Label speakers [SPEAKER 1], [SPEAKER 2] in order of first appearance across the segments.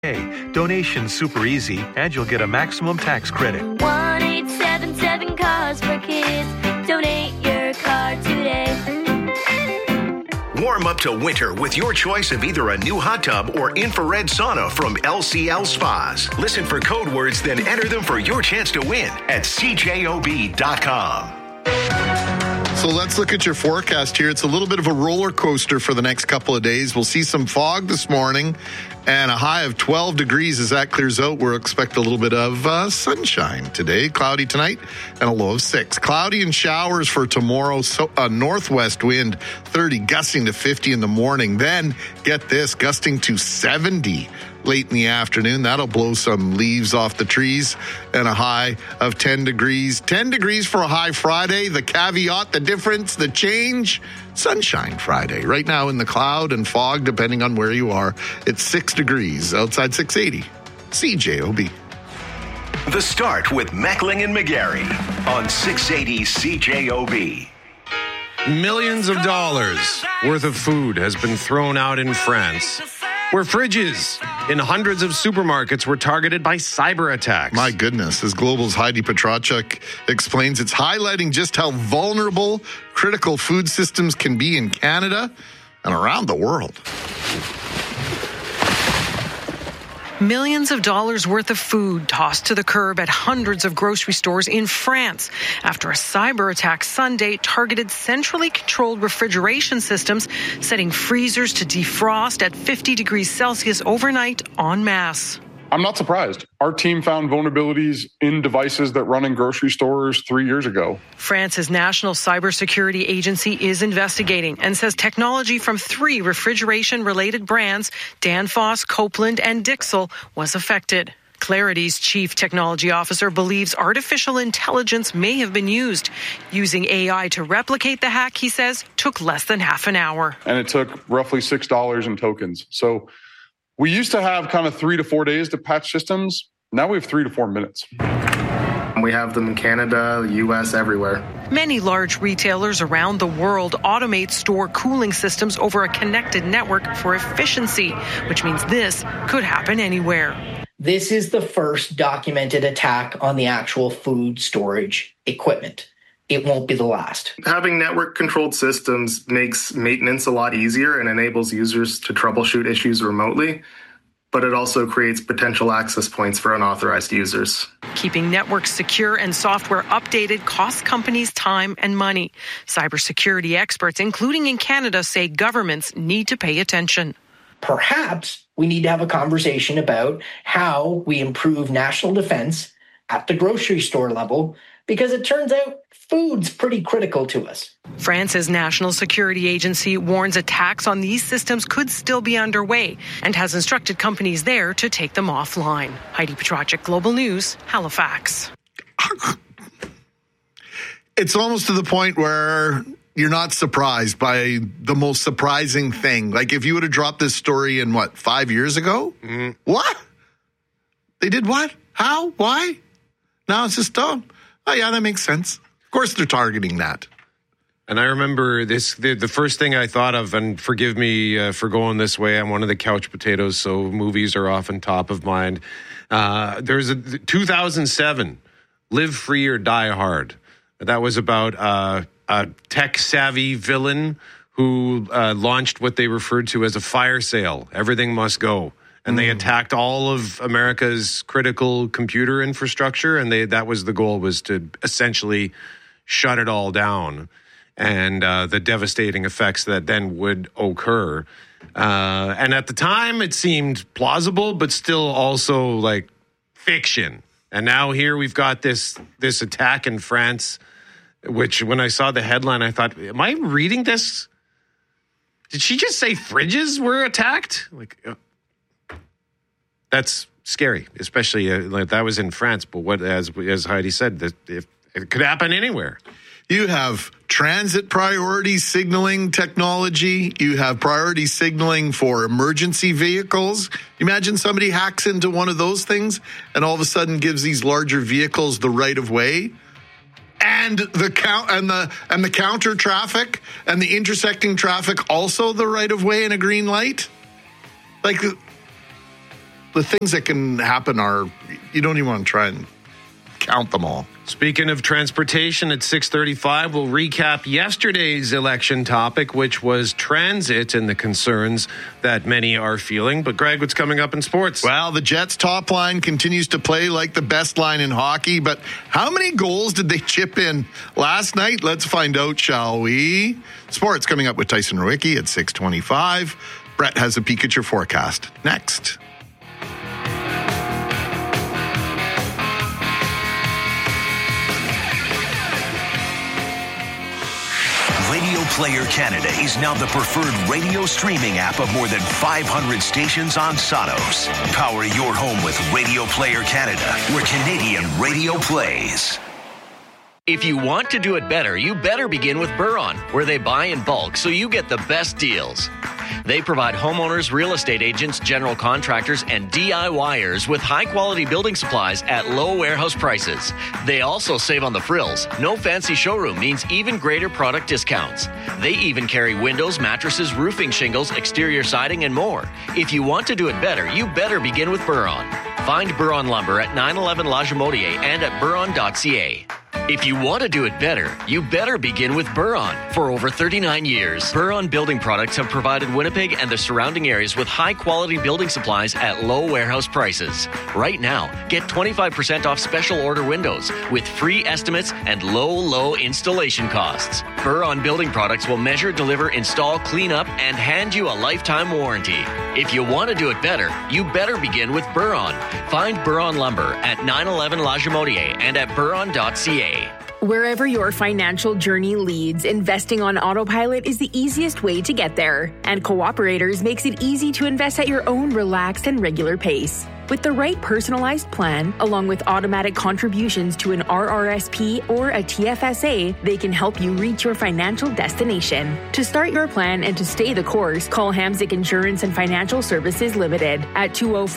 [SPEAKER 1] Donation's super easy, and you'll get a maximum tax credit.
[SPEAKER 2] 1-877-CAUSE-FOR-KIDS. Donate your car today.
[SPEAKER 3] Warm up to winter with your choice of either a new hot tub or infrared sauna from LCL Spas. Listen for code words, then enter them for your chance to win at cjob.com.
[SPEAKER 4] So let's look at your forecast here. It's a little bit of a roller coaster for the next couple of days. We'll see some fog this morning and a high of 12 degrees. As that clears out, we'll expect a little bit of sunshine today. Cloudy tonight and a low of 6. Cloudy and showers for tomorrow. So a northwest wind, 30, gusting to 50 in the morning. Then, get this, gusting to 70 late in the afternoon. That'll blow some leaves off the trees, and a high of 10 degrees. 10 degrees for a high Friday. The caveat, the difference, the change, sunshine Friday. Right now in the cloud and fog, depending on where you are, it's 6 degrees. Outside 680. CJOB.
[SPEAKER 3] The Start with Meckling and McGarry on 680 CJOB.
[SPEAKER 5] Millions of dollars worth of food has been thrown out in France, where fridges in hundreds of supermarkets were targeted by cyber attacks.
[SPEAKER 4] My goodness, as Global's Heidi Petrachuk explains, it's highlighting just how vulnerable critical food systems can be in Canada and around the world.
[SPEAKER 6] Millions of dollars worth of food tossed to the curb at hundreds of grocery stores in France after a cyber attack Sunday targeted centrally controlled refrigeration systems, setting freezers to defrost at 50 degrees Celsius overnight en masse.
[SPEAKER 7] I'm not surprised. Our team found vulnerabilities in devices that run in grocery stores 3 years ago.
[SPEAKER 6] France's National Cybersecurity Agency is investigating and says technology from 3 refrigeration-related brands, Danfoss, Copeland, and Dixel, was affected. Clarity's chief technology officer believes artificial intelligence may have been used. Using AI to replicate the hack, he says, took less than half an hour.
[SPEAKER 7] And it took roughly $6 in tokens. So we used to have kind of 3 to 4 days to patch systems. Now we have 3 to 4 minutes.
[SPEAKER 8] We have them in Canada, the U.S., everywhere.
[SPEAKER 6] Many large retailers around the world automate store cooling systems over a connected network for efficiency, which means this could happen anywhere.
[SPEAKER 9] This is the first documented attack on the actual food storage equipment. It won't be the last.
[SPEAKER 8] Having network-controlled systems makes maintenance a lot easier and enables users to troubleshoot issues remotely, but it also creates potential access points for unauthorized users.
[SPEAKER 6] Keeping networks secure and software updated costs companies time and money. Cybersecurity experts, including in Canada, say governments need to pay attention.
[SPEAKER 9] Perhaps we need to have a conversation about how we improve national defense at the grocery store level, because it turns out food's pretty critical to us.
[SPEAKER 6] France's National Security Agency warns attacks on these systems could still be underway and has instructed companies there to take them offline. Heidi Petrachuk, Global News, Halifax.
[SPEAKER 4] It's almost to the point where you're not surprised by the most surprising thing. Like if you would have dropped this story in, 5 years ago? Mm-hmm. What? They did what? How? Why? Now it's just, oh yeah, that makes sense. Of course they're targeting that.
[SPEAKER 5] And I remember this, the first thing I thought of, and forgive me for going this way, I'm one of the couch potatoes, so movies are often top of mind. There's a 2007, Live Free or Die Hard. That was about a tech-savvy villain who launched what they referred to as a fire sale. Everything must go. And they attacked all of America's critical computer infrastructure, and that was the goal, was to essentially shut it all down, and the devastating effects that then would occur. And at the time, it seemed plausible, but still also like fiction. And now here we've got this attack in France, which when I saw the headline, I thought, am I reading this? Did she just say fridges were attacked? That's scary, especially that was in France. But what, as Heidi said, that if it could happen anywhere.
[SPEAKER 4] You have transit priority signaling technology. You have priority signaling for emergency vehicles. Imagine somebody hacks into one of those things and all of a sudden gives these larger vehicles the right of way, and the counter traffic and the intersecting traffic also the right of way and a green light. the things that can happen are, you don't even want to try and count them all.
[SPEAKER 5] Speaking of transportation, at 6:35, we'll recap yesterday's election topic, which was transit and the concerns that many are feeling. But Greg, what's coming up in sports?
[SPEAKER 4] Well, the Jets' top line continues to play like the best line in hockey, but how many goals did they chip in last night? Let's find out, shall we? Sports coming up with Tyson Rowicki at 6:25. Brett has a peek at your forecast. Next.
[SPEAKER 3] Radio Player Canada is now the preferred radio streaming app of more than 500 stations on Sonos. Power your home with Radio Player Canada, where Canadian radio plays.
[SPEAKER 10] If you want to do it better, you better begin with Buron, where they buy in bulk so you get the best deals. They provide homeowners, real estate agents, general contractors, and DIYers with high-quality building supplies at low warehouse prices. They also save on the frills. No fancy showroom means even greater product discounts. They even carry windows, mattresses, roofing shingles, exterior siding, and more. If you want to do it better, you better begin with Buron. Find Buron Lumber at 911 La Jamodier and at buron.ca. If you want to do it better, you better begin with Buron. For over 39 years, Buron Building Products have provided Winnipeg and the surrounding areas with high-quality building supplies at low warehouse prices. Right now, get 25% off special order windows with free estimates and low installation costs. Buron Building Products will measure, deliver, install, clean up, and hand you a lifetime warranty. If you want to do it better, you better begin with Buron. Find Buron Lumber at 911 La Jamodier and at buron.ca.
[SPEAKER 11] Wherever your financial journey leads, investing on autopilot is the easiest way to get there. And Cooperators makes it easy to invest at your own relaxed and regular pace. With the right personalized plan, along with automatic contributions to an RRSP or a TFSA, they can help you reach your financial destination. To start your plan and to stay the course, call Hamzik Insurance and Financial Services Limited at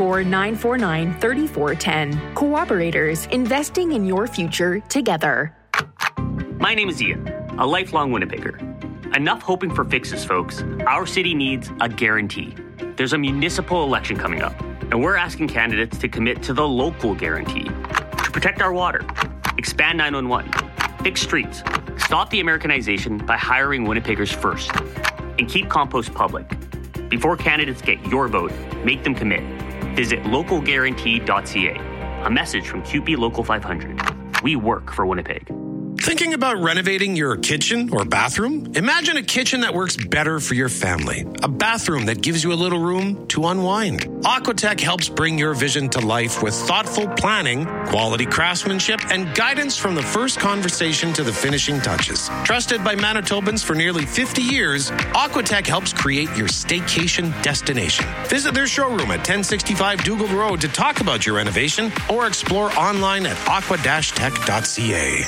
[SPEAKER 11] 204-949-3410. Cooperators, investing in your future together.
[SPEAKER 12] My name is Ian, a lifelong Winnipegger. Enough hoping for fixes, folks. Our city needs a guarantee. There's a municipal election coming up, and we're asking candidates to commit to the local guarantee. To protect our water, expand 911, fix streets, stop the Americanization by hiring Winnipeggers first, and keep compost public. Before candidates get your vote, make them commit. Visit localguarantee.ca. A message from QP Local 500. We work for Winnipeg.
[SPEAKER 5] Thinking about renovating your kitchen or bathroom? Imagine a kitchen that works better for your family. A bathroom that gives you a little room to unwind. Aquatech helps bring your vision to life with thoughtful planning, quality craftsmanship, and guidance from the first conversation to the finishing touches. Trusted by Manitobans for nearly 50 years, Aquatech helps create your staycation destination. Visit their showroom at 1065 Dougal Road to talk about your renovation or explore online at aqua-tech.ca.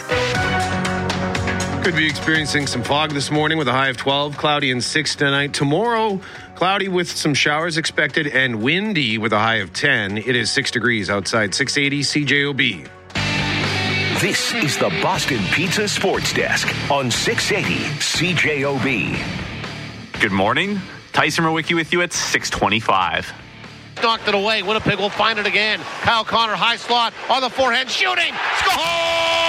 [SPEAKER 5] Could be experiencing some fog this morning with a high of 12, cloudy and 6 tonight. Tomorrow, cloudy with some showers expected and windy with a high of 10. It is 6 degrees outside, 680 CJOB.
[SPEAKER 3] This is the Boston Pizza Sports Desk on 680 CJOB.
[SPEAKER 13] Good morning. Tyson Rowicki with you at 625.
[SPEAKER 14] Knocked it away. Winnipeg will find it again. Kyle Connor, high slot on the forehand, shooting. Score!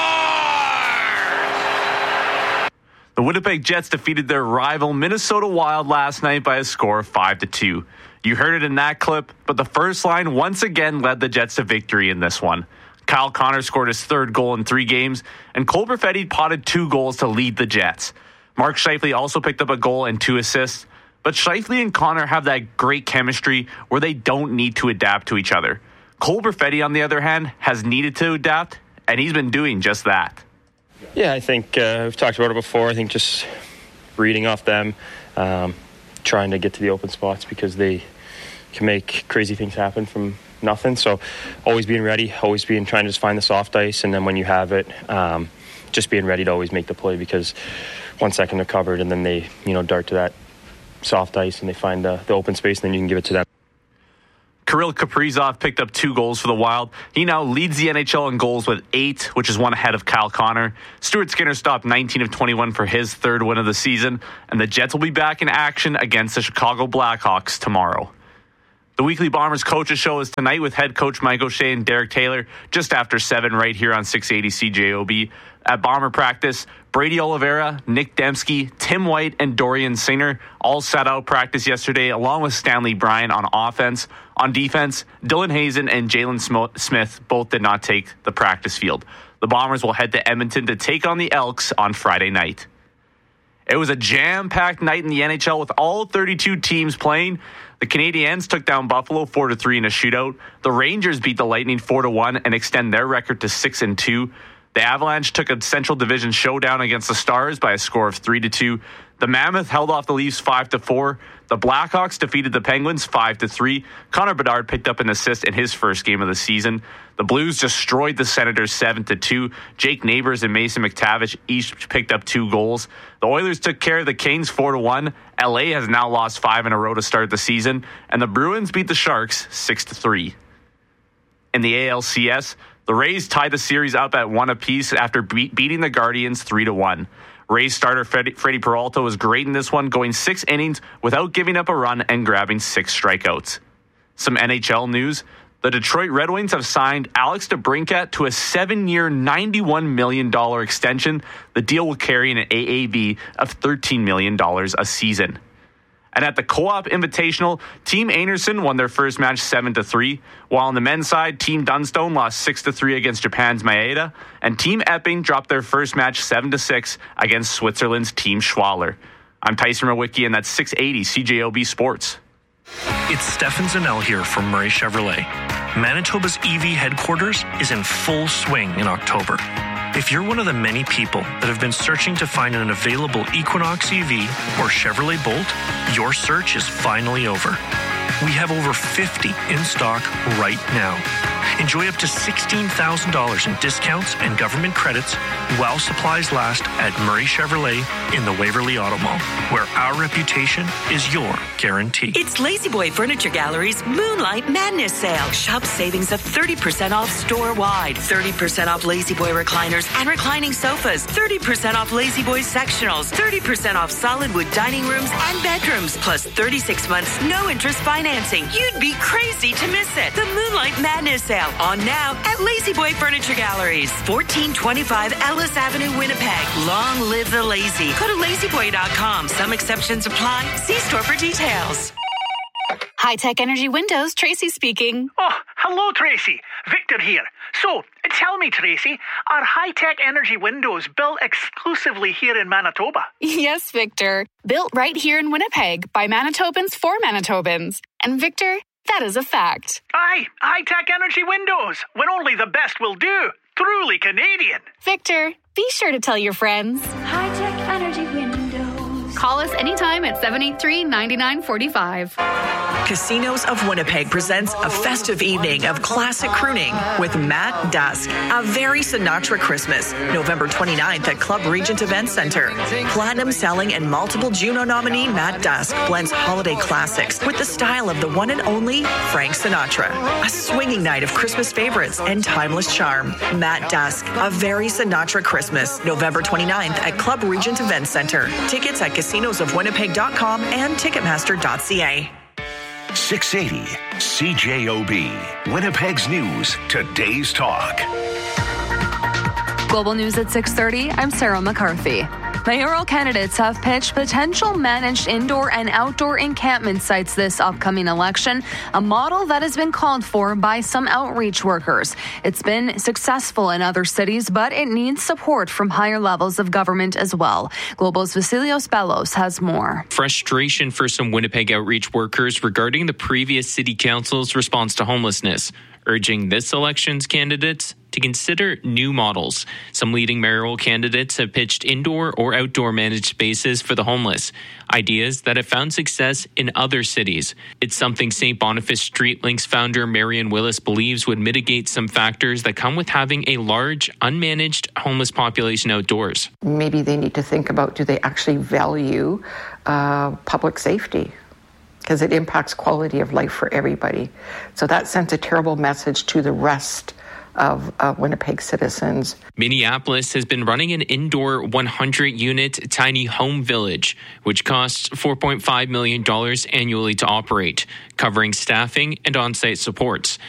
[SPEAKER 13] The Winnipeg Jets defeated their rival Minnesota Wild last night by a score of 5-2. You heard it in that clip, but the first line once again led the Jets to victory in this one. Kyle Connor scored his third goal in 3 games, and Cole Perfetti potted 2 goals to lead the Jets. Mark Scheifele also picked up a goal and 2 assists, but Scheifele and Connor have that great chemistry where they don't need to adapt to each other. Cole Perfetti, on the other hand, has needed to adapt, and he's been doing just that.
[SPEAKER 15] Yeah, I think we've talked about it before. I think just reading off them, trying to get to the open spots because they can make crazy things happen from nothing. So always being ready, trying to just find the soft ice, and then when you have it, just being ready to always make the play because 1 second they're covered and then they dart to that soft ice and they find the open space and then you can give it to them.
[SPEAKER 13] Kirill Kaprizov picked up 2 goals for the Wild. He now leads the NHL in goals with 8, which is 1 ahead of Kyle Connor. Stuart Skinner stopped 19 of 21 for his 3rd win of the season, and the Jets will be back in action against the Chicago Blackhawks tomorrow. The weekly Bombers Coaches Show is tonight with head coach Mike O'Shea and Derek Taylor just after 7 right here on 680 CJOB. At Bomber practice, Brady Oliveira, Nick Dembski, Tim White, and Dorian Singer all sat out practice yesterday, along with Stanley Bryan on offense. On defense, Dylan Hazen and Jalen Smith both did not take the practice field. The Bombers will head to Edmonton to take on the Elks on Friday night. It was a jam-packed night in the NHL with all 32 teams playing. The Canadiens took down Buffalo 4-3 in a shootout. The Rangers beat the Lightning 4-1 and extend their record to 6-2. The Avalanche took a Central Division showdown against the Stars by a score of 3-2. The Mammoth held off the Leafs 5-4. The Blackhawks defeated the Penguins 5-3. Connor Bedard picked up an assist in his first game of the season. The Blues destroyed the Senators 7-2. Jake Neighbors and Mason McTavish each picked up 2 goals. The Oilers took care of the Canes 4-1. LA has now lost 5 in a row to start the season. And the Bruins beat the Sharks 6-3. In the ALCS, the Rays tied the series up at 1 apiece after beating the Guardians 3-1. Rays starter Freddie Peralta was great in this one, going 6 innings without giving up a run and grabbing 6 strikeouts. Some NHL news. The Detroit Red Wings have signed Alex DeBrincat to a 7-year, $91 million extension. The deal will carry an AAV of $13 million a season. And at the Co-op Invitational, Team Einarson won their first match 7-3, while on the men's side, Team Dunstone lost 6-3 against Japan's Maeda, and Team Epping dropped their first match 7-6 against Switzerland's Team Schwaller. I'm Tyson Rowicki, and that's 680 CJOB Sports.
[SPEAKER 16] It's Stefan Zanel here from Murray Chevrolet. Manitoba's EV headquarters is in full swing in October. If you're one of the many people that have been searching to find an available Equinox EV or Chevrolet Bolt, your search is finally over. We have over 50 in stock right now. Enjoy up to $16,000 in discounts and government credits while supplies last at Murray Chevrolet in the Waverly Auto Mall, where our reputation is your guarantee.
[SPEAKER 17] It's La-Z-Boy Furniture Gallery's Moonlight Madness Sale. Shop savings of 30% off store-wide, 30% off La-Z-Boy recliners and reclining sofas, 30% off La-Z-Boy sectionals, 30% off solid wood dining rooms and bedrooms, plus 36 months no-interest financing. You'd be crazy to miss it. The Moonlight Madness Sale on now at La-Z-Boy Furniture Galleries, 1425 Ellis Avenue, Winnipeg. Long live the lazy. Go to lazyboy.com. Some exceptions apply. See store for details.
[SPEAKER 18] High-Tech Energy Windows, Tracy speaking.
[SPEAKER 19] Oh, hello, Tracy. Victor here. So, tell me, Tracy, are High-Tech Energy Windows built exclusively here in Manitoba?
[SPEAKER 18] Yes, Victor. Built right here in Winnipeg by Manitobans for Manitobans. And Victor, that is a fact.
[SPEAKER 19] Aye, High-Tech Energy Windows, when only the best will do. Truly Canadian.
[SPEAKER 18] Victor, be sure to tell your friends.
[SPEAKER 2] High-Tech Energy Windows.
[SPEAKER 18] Call us anytime at 783-9945.
[SPEAKER 20] Casinos of Winnipeg presents a festive evening of classic crooning with Matt Dusk. A very Sinatra Christmas, November 29th at Club Regent Event Center. Platinum selling and multiple Juno nominee Matt Dusk blends holiday classics with the style of the one and only Frank Sinatra. A swinging night of Christmas favorites and timeless charm. Matt Dusk, a very Sinatra Christmas, November 29th at Club Regent Event Center. Tickets at casinosofwinnipeg.com and ticketmaster.ca.
[SPEAKER 3] 680 CJOB, Winnipeg's news, today's talk.
[SPEAKER 21] Global News at 6:30, I'm Sarah McCarthy. Mayoral candidates have pitched potential managed indoor and outdoor encampment sites this upcoming election, a model that has been called for by some outreach workers. It's been successful in other cities, but it needs support from higher levels of government as well. Global's Vasilios Bellos has more.
[SPEAKER 22] Frustration for some Winnipeg outreach workers regarding the previous city council's response to homelessness, urging this election's candidates to consider new models. Some leading mayoral candidates have pitched indoor or outdoor managed spaces for the homeless, ideas that have found success in other cities. It's something St. Boniface Street Links founder Marion Willis believes would mitigate some factors that come with having a large, unmanaged homeless population outdoors.
[SPEAKER 23] Maybe they need to think about, do they actually value public safety? Because it impacts quality of life for everybody. So that sends a terrible message to the rest Winnipeg citizens.
[SPEAKER 22] Minneapolis has been running an indoor 100-unit tiny home village, which costs $4.5 million annually to operate, covering staffing and on-site supports.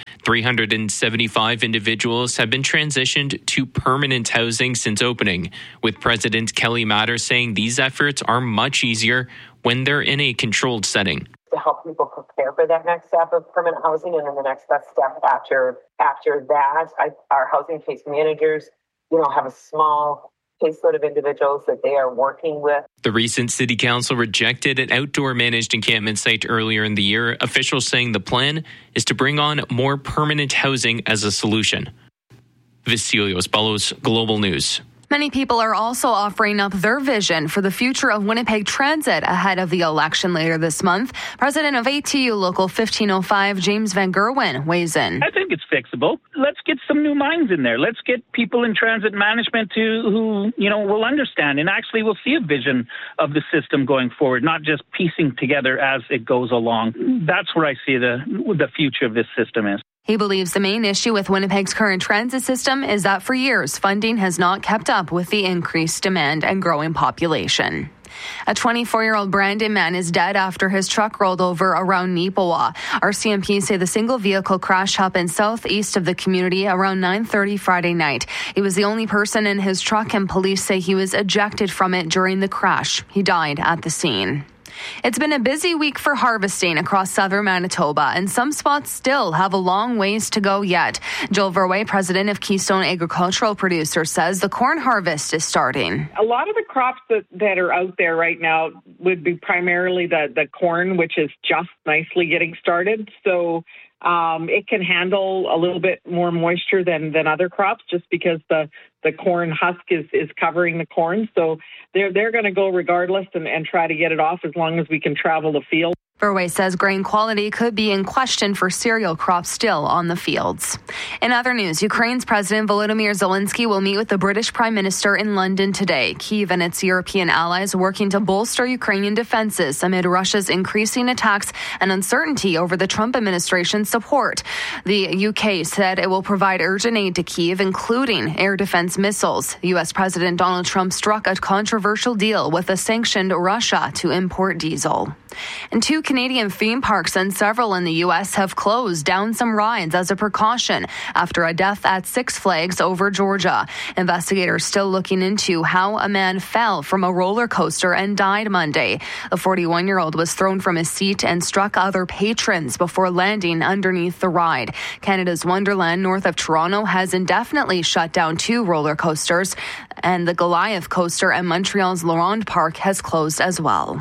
[SPEAKER 22] 375 individuals have been transitioned to permanent housing since opening, with President Kelly Matter saying these efforts are much easier when they're in a controlled setting.
[SPEAKER 1] To help people prepare for that next step of permanent housing, and then the next best step after that, our housing case managers, have a small caseload of individuals that they are working with.
[SPEAKER 22] The recent city council rejected an outdoor managed encampment site earlier in the year, officials saying the plan is to bring on more permanent housing as a solution. Vasilios Ballos, Global News.
[SPEAKER 21] Many people are also offering up their vision for the future of Winnipeg Transit ahead of the election later this month. President of ATU Local 1505, James Van Gerwen, weighs in.
[SPEAKER 7] I think it's fixable. Let's get some new minds in there. Let's get people in transit management who will understand and actually will see a vision of the system going forward, not just piecing together as it goes along. That's where I see the future of this system is.
[SPEAKER 21] He believes the main issue with Winnipeg's current transit system is that for years, funding has not kept up with the increased demand and growing population. A 24-year-old Brandon man is dead after his truck rolled over around Neepawa. RCMP say the single vehicle crash happened southeast of the community around 9:30 Friday night. He was the only person in his truck, and police say he was ejected from it during the crash. He died at the scene. It's been a busy week for harvesting across southern Manitoba, and some spots still have a long ways to go yet. Joel Verwey, president of Keystone Agricultural Producers, says the corn harvest is starting.
[SPEAKER 8] A lot of the crops that are out there right now would be primarily the corn, which is just nicely getting started. So it can handle a little bit more moisture than other crops just because the corn husk is covering the corn. So they're going to go regardless and try to get it off as long as we can travel the field.
[SPEAKER 21] Verwey says grain quality could be in question for cereal crops still on the fields. In other news, Ukraine's President Volodymyr Zelensky will meet with the British Prime Minister in London today. Kyiv and its European allies working to bolster Ukrainian defenses amid Russia's increasing attacks and uncertainty over the Trump administration's support. The UK said it will provide urgent aid to Kyiv, including air defense missiles. U.S. President Donald Trump struck a controversial deal with a sanctioned Russia to import diesel. And 2 Canadian theme parks and several in the U.S. have closed down some rides as a precaution after a death at Six Flags over Georgia. Investigators still looking into how a man fell from a roller coaster and died Monday. The 41-year-old was thrown from his seat and struck other patrons before landing underneath the ride. Canada's Wonderland north of Toronto has indefinitely shut down 2 roller coasters, and the Goliath coaster at Montreal's Laurent Park has closed as well.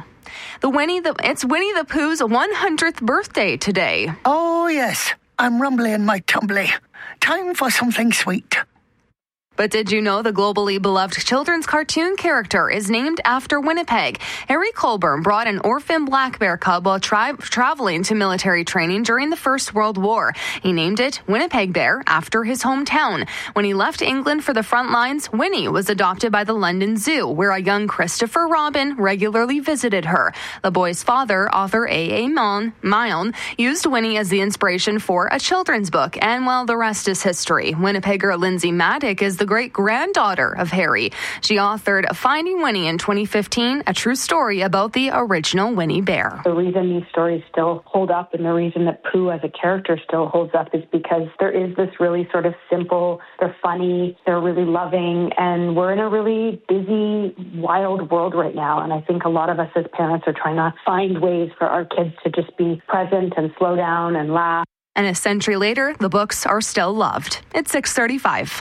[SPEAKER 21] It's Winnie the Pooh's 100th birthday today.
[SPEAKER 24] Oh, yes. I'm rumbly my tumbly. Time for something sweet.
[SPEAKER 21] But did you know the globally beloved children's cartoon character is named after Winnipeg? Harry Colburn brought an orphan black bear cub while traveling to military training during the First World War. He named it Winnipeg Bear after his hometown. When he left England for the front lines, Winnie was adopted by the London Zoo, where a young Christopher Robin regularly visited her. The boy's father, author A.A. Milne, used Winnie as the inspiration for a children's book, and well, the rest is history. Winnipegger Lindsay Maddock is the great-granddaughter of Harry. She authored Finding Winnie in 2015, a true story about the original Winnie Bear.
[SPEAKER 25] The reason these stories still hold up and the reason that Pooh as a character still holds up is because there is this really sort of simple, they're funny, they're really loving, and we're in a really busy, wild world right now. And I think a lot of us as parents are trying to find ways for our kids to just be present and slow down and laugh.
[SPEAKER 21] And a century later, the books are still loved. It's 6:35.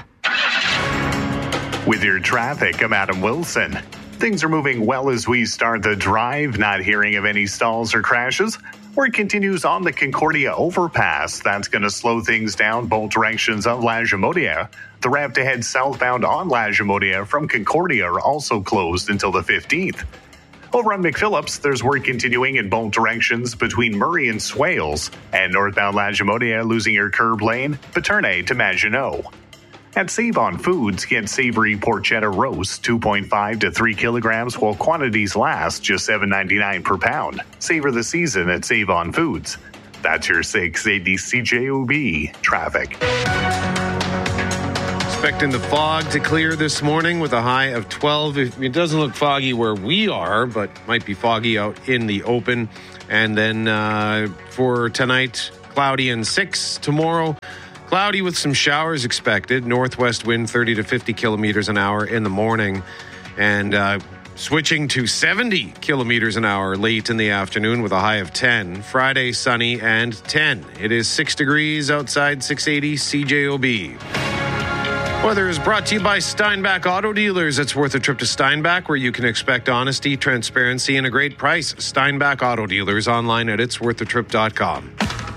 [SPEAKER 26] With your traffic, I'm Adam Wilson. Things are moving well as we start the drive, not hearing of any stalls or crashes. Work continues on the Concordia overpass. That's going to slow things down both directions of La Jamodia. The ramp to head southbound on La Jamodia from Concordia are also closed until the 15th. Over on McPhillips, there's work continuing in both directions between Murray and Swales, and northbound La Jamodia losing your curb lane, Paterne to Maginot. At Save On Foods, get savory porchetta roast, 2.5 to 3 kilograms, while quantities last just $7.99 per pound. Savor the season at Save On Foods. That's your 680 CJOB traffic.
[SPEAKER 5] Expecting the fog to clear this morning with a high of 12. It doesn't look foggy where we are, but might be foggy out in the open. And then for tonight, cloudy and 6. Tomorrow, cloudy with some showers expected. Northwest wind 30 to 50 kilometers an hour in the morning. And switching to 70 kilometers an hour late in the afternoon with a high of 10. Friday, sunny and 10. It is 6 degrees outside, 680 CJOB. Weather is brought to you by Steinbach Auto Dealers. It's worth a trip to Steinbach, where you can expect honesty, transparency, and a great price. Steinbach Auto Dealers, online at itsworthatrip.com.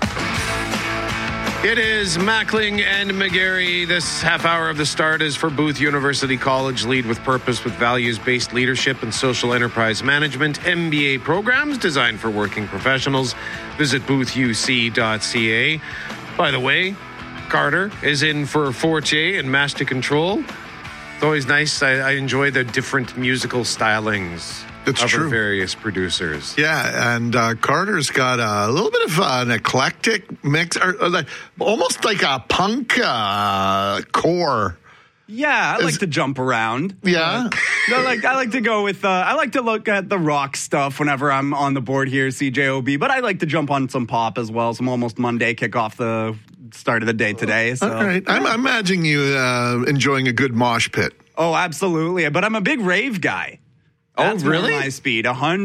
[SPEAKER 5] It is Mackling and McGarry. This half hour of the start is for Booth University College. Lead with purpose with values-based leadership and social enterprise management. MBA programs designed for working professionals. Visit boothuc.ca. By the way, Carter is in for Forte and Master Control. It's always nice. I enjoy the different musical stylings
[SPEAKER 4] of
[SPEAKER 5] our various producers.
[SPEAKER 4] Yeah, and Carter's got a little bit of an eclectic mix, or almost like a punk core.
[SPEAKER 6] Yeah, I like to jump around.
[SPEAKER 4] Yeah?
[SPEAKER 6] I like to go with, I like to look at the rock stuff whenever I'm on the board here, CJOB, but I like to jump on some pop as well, some Almost Monday, kick off the start of the day today. So.
[SPEAKER 4] All right. I'm imagining you enjoying a good mosh pit.
[SPEAKER 6] Oh, absolutely. But I'm a big rave guy. That's really? My speed,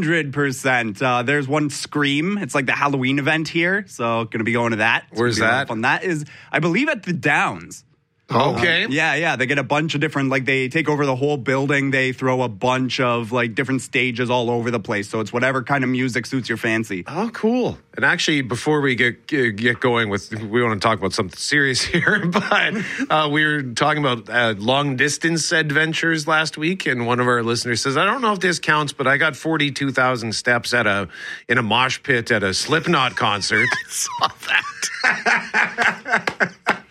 [SPEAKER 6] 100%. There's one Scream. It's like the Halloween event here, so going to be going to that.
[SPEAKER 5] Where's that?
[SPEAKER 6] That is, I believe, at the Downs.
[SPEAKER 5] Okay.
[SPEAKER 6] Yeah. They get a bunch of different, they take over the whole building. They throw a bunch of, different stages all over the place. So it's whatever kind of music suits your fancy.
[SPEAKER 5] Oh, cool. And actually, before we get going we want to talk about something serious here, but we were talking about long-distance adventures last week, and one of our listeners says, I don't know if this counts, but I got 42,000 steps in a mosh pit at a Slipknot concert.
[SPEAKER 4] I saw that.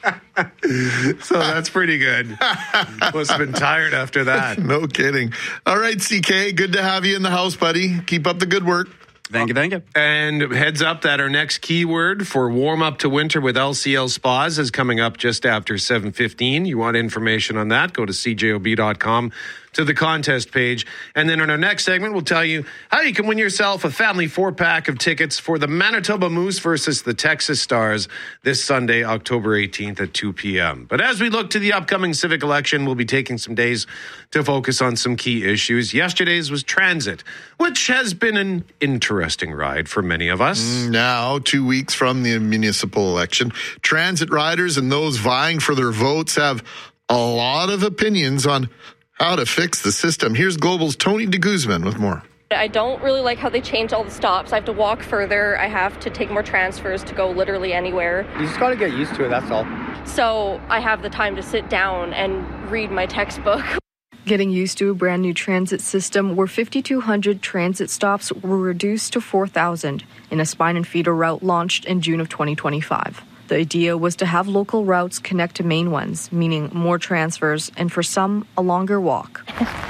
[SPEAKER 5] So that's pretty good. Must have been tired after that.
[SPEAKER 4] No kidding. All right, CK, good to have you in the house, buddy. Keep up the good work.
[SPEAKER 6] Thank you.
[SPEAKER 5] And heads up that our next keyword for warm up to winter with LCL Spas is coming up just after 7:15. You want information on that? Go to cjob.com to the contest page. And then in our next segment, we'll tell you how you can win yourself a family 4-pack of tickets for the Manitoba Moose versus the Texas Stars this Sunday, October 18th at 2 p.m. But as we look to the upcoming civic election, we'll be taking some days to focus on some key issues. Yesterday's was transit, which has been an interesting ride for many of us.
[SPEAKER 4] Now, 2 weeks from the municipal election, transit riders and those vying for their votes have a lot of opinions on how to fix the system. Here's Global's Tony de Guzman with more.
[SPEAKER 9] I don't really like how they change all the stops. I have to walk further. I have to take more transfers to go literally anywhere.
[SPEAKER 10] You just got to get used to it, that's all.
[SPEAKER 9] So I have the time to sit down and read my textbook.
[SPEAKER 21] Getting used to a brand new transit system where 5,200 transit stops were reduced to 4,000 in a spine and feeder route launched in June of 2025. The idea was to have local routes connect to main ones, meaning more transfers, and for some, a longer walk.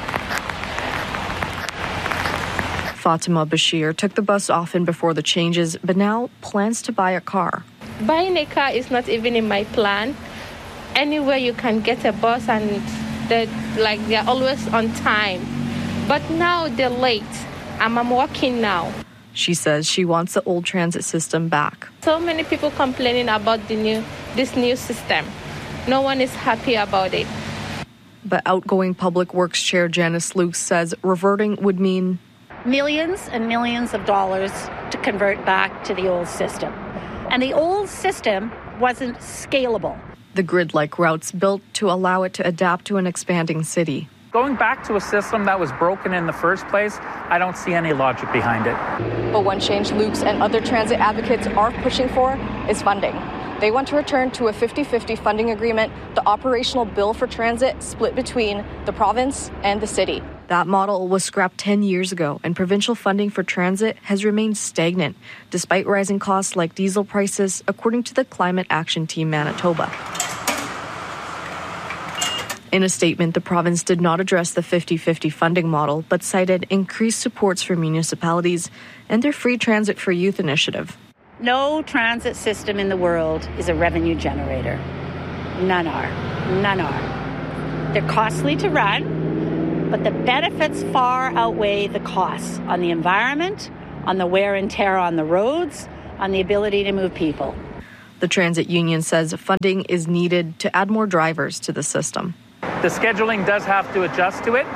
[SPEAKER 21] Fatima Bashir took the bus often before the changes, but now plans to buy a car.
[SPEAKER 11] Buying a car is not even in my plan. Anywhere you can get a bus and they're always on time. But now they're late. I'm walking now.
[SPEAKER 21] She says she wants the old transit system back.
[SPEAKER 11] So many people complaining about this new system. No one is happy about it.
[SPEAKER 21] But outgoing Public Works Chair Janice Luke says reverting would mean
[SPEAKER 12] millions and millions of dollars to convert back to the old system. And the old system wasn't scalable.
[SPEAKER 21] The grid-like routes built to allow it to adapt to an expanding city.
[SPEAKER 7] Going back to a system that was broken in the first place, I don't see any logic behind it.
[SPEAKER 27] But one change Luke's and other transit advocates are pushing for is funding. They want to return to a 50-50 funding agreement, the operational bill for transit split between the province and the city.
[SPEAKER 21] That model was scrapped 10 years ago, and provincial funding for transit has remained stagnant, despite rising costs like diesel prices, according to the Climate Action Team Manitoba. In a statement, the province did not address the 50-50 funding model, but cited increased supports for municipalities and their Free Transit for Youth initiative.
[SPEAKER 12] No transit system in the world is a revenue generator. None are. They're costly to run, but the benefits far outweigh the costs on the environment, on the wear and tear on the roads, on the ability to move people.
[SPEAKER 27] The transit union says funding is needed to add more drivers to the system.
[SPEAKER 2] The scheduling does have to adjust to it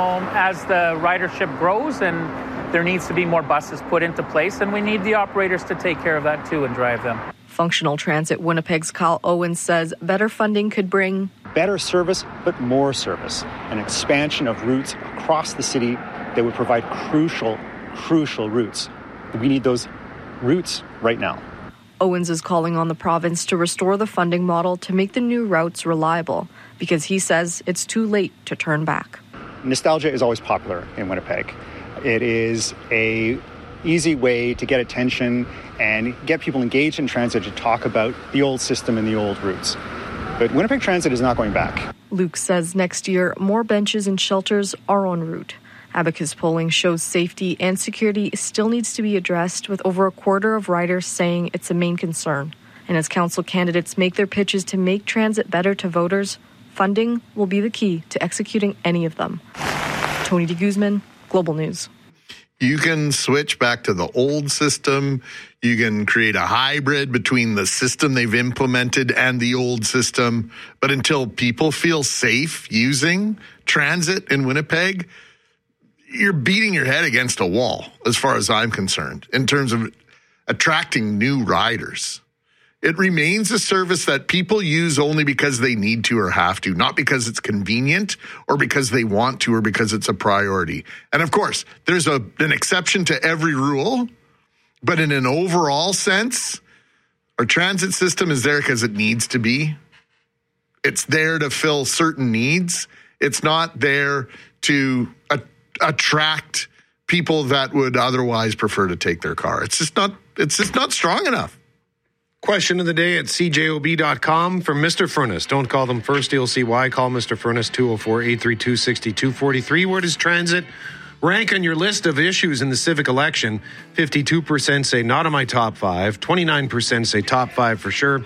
[SPEAKER 2] as the ridership grows, and there needs to be more buses put into place, and we need the operators to take care of that too and drive them.
[SPEAKER 27] Functional Transit Winnipeg's Kyle Owens says better funding could bring
[SPEAKER 13] better service, but more service, an expansion of routes across the city that would provide crucial routes. We need those routes right now.
[SPEAKER 27] Owens is calling on the province to restore the funding model to make the new routes reliable, because he says it's too late to turn back.
[SPEAKER 13] Nostalgia is always popular in Winnipeg. It is a easy way to get attention and get people engaged in transit to talk about the old system and the old routes. But Winnipeg Transit is not going back.
[SPEAKER 27] Luke says next year, more benches and shelters are en route. Abacus polling shows safety and security still needs to be addressed, with over a quarter of riders saying it's a main concern. And as council candidates make their pitches to make transit better to voters, funding will be the key to executing any of them. Tony de Guzman, Global News.
[SPEAKER 4] You can switch back to the old system. You can create a hybrid between the system they've implemented and the old system. But until people feel safe using transit in Winnipeg, you're beating your head against a wall, as far as I'm concerned, in terms of attracting new riders. It remains a service that people use only because they need to or have to, not because it's convenient or because they want to or because it's a priority. And of course, there's an exception to every rule, but in an overall sense, our transit system is there because it needs to be. It's there to fill certain needs. It's not there to attract people that would otherwise prefer to take their car. It's just not strong enough.
[SPEAKER 5] Question of the day at cjob.com from Mr. Furnace. Don't call them first. You'll see why. Call Mr. Furnace 204-832-6243. Where does transit rank on your list of issues in the civic election? 52% say not on my top 5. 29% say top 5 for sure.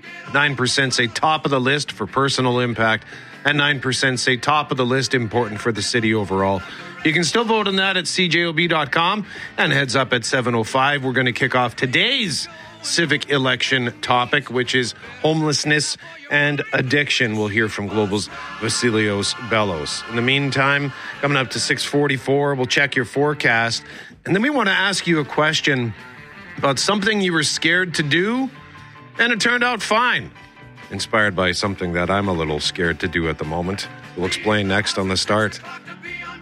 [SPEAKER 5] 9% say top of the list for personal impact. And 9% say top of the list important for the city overall. You can still vote on that at cjob.com. And heads up at 7:05, we're going to kick off today's civic election topic, which is homelessness and addiction. We'll hear from Global's Vasilios Bellos. In the meantime, coming up to 6:44, we'll check your forecast. And then we want to ask you a question about something you were scared to do, and it turned out fine. Inspired by something that I'm a little scared to do at the moment. We'll explain next on The Start.